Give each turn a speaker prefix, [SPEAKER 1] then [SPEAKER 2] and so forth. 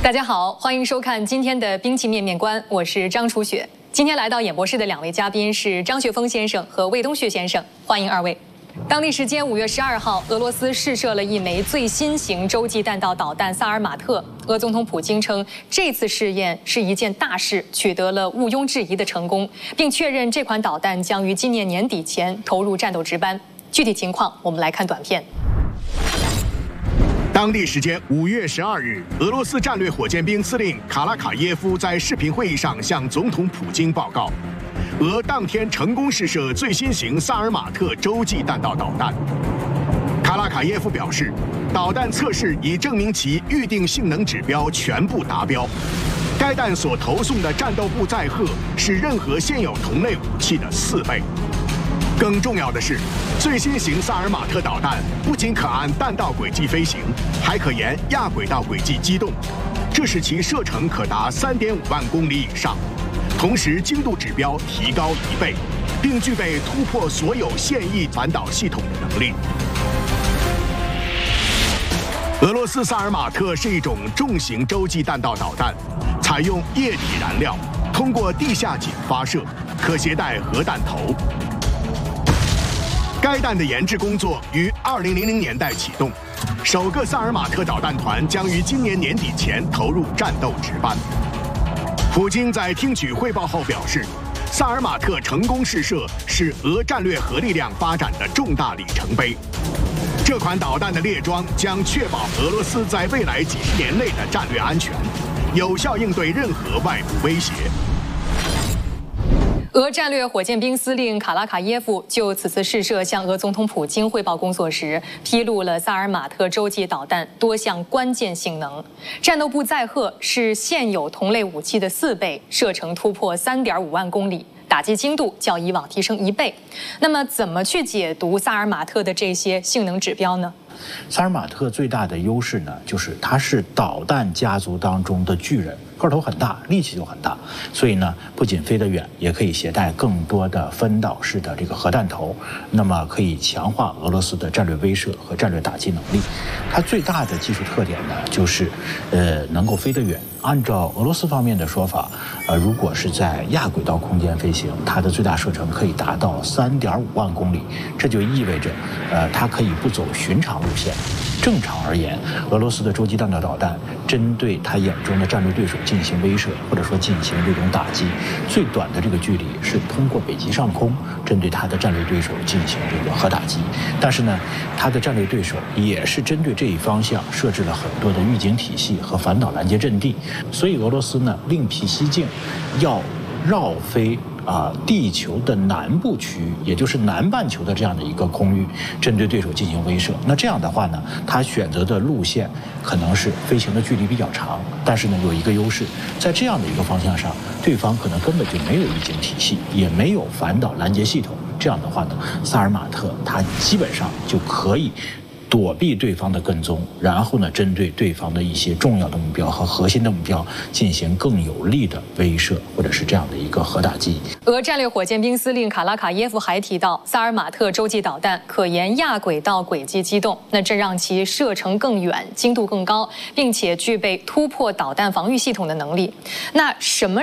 [SPEAKER 1] 大家好，欢迎收看今天的兵器面面观，我是张楚雪。今天来到演播室的两位嘉宾是张学峰先生和魏东旭先生，欢迎二位。当地时间5月12号，俄罗斯试射了一枚最新型洲际弹道导弹萨尔马特。俄总统普京称，这次试验是一件大事，取得了毋庸置疑的成功，并确认这款导弹将于今年年底前投入战斗值班。具体情况，我们来看短片。
[SPEAKER 2] 当地时间5月12日，俄罗斯战略火箭兵司令卡拉卡耶夫在视频会议上向总统普京报告，俄当天成功试射最新型萨尔马特洲际弹道导弹。卡拉卡耶夫表示，导弹测试已证明其预定性能指标全部达标。该弹所投送的战斗部载荷是任何现有同类武器的4倍。更重要的是，最新型萨尔马特导弹不仅可按弹道轨迹飞行，还可沿亚轨道轨迹机动，这使其射程可达3.5万公里以上，同时精度指标提高1倍，并具备突破所有现役反导系统的能力。俄罗斯萨尔马特是一种重型洲际弹道导弹，采用液体燃料，通过地下井发射，可携带核弹头。该弹的研制工作于2000年代启动，首个萨尔马特导弹团将于今年年底前投入战斗值班。普京在听取汇报后表示，萨尔马特成功试射是俄战略核力量发展的重大里程碑。这款导弹的列装将确保俄罗斯在未来几十年内的战略安全，有效应对任何外部威胁。
[SPEAKER 1] 俄战略火箭兵司令卡拉卡耶夫就此次试射向俄总统普京汇报工作时，披露了萨尔马特洲际导弹多项关键性能。战斗部载荷是现有同类武器的4倍，射程突破3.5万公里，打击精度较以往提升1倍。那么，怎么去解读萨尔马特的这些性能指标呢？
[SPEAKER 3] 萨尔马特最大的优势呢，就是它是导弹家族当中的巨人，个头很大，力气就很大，所以呢，不仅飞得远，也可以携带更多的分导式的这个核弹头，那么可以强化俄罗斯的战略威慑和战略打击能力。它最大的技术特点呢，就是能够飞得远。按照俄罗斯方面的说法，如果是在亚轨道空间飞行，它的最大射程可以达到3.5万公里，这就意味着，它可以不走寻常路线。正常而言，俄罗斯的洲际弹道导弹针对他眼中的战略对手进行威慑，或者说进行这种打击，最短的这个距离是通过北极上空针对他的战略对手进行这个核打击。但是呢，他的战略对手也是针对这一方向设置了很多的预警体系和反导拦截阵地，所以俄罗斯呢另辟蹊径，要绕飞地球的南部区域，也就是南半球的这样的一个空域，针对对手进行威慑。那这样的话呢，他选择的路线可能是飞行的距离比较长，但是呢有一个优势，在这样的一个方向上，对方可能根本就没有预警体系，也没有反导拦截系统。这样的话呢，萨尔马特它基本上就可以躲避对方的跟踪，然后呢，针对对方的一些重要的目标和核心的目标进行更有力的威慑，或者是这样的一个核打击。
[SPEAKER 1] 俄战略火箭兵司令卡拉卡耶夫还提到，萨尔马特洲际导弹可沿亚轨道轨迹机动，那这让其射程更远、精度更高，并且具备突破导弹防御系统的能力。那什么